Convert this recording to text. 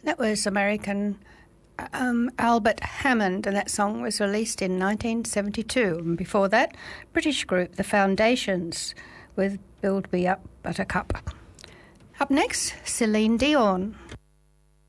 That was American Albert Hammond, and that song was released in 1972. And before that, British group The Foundations with Build Me Up Buttercup. Up next, Celine Dion.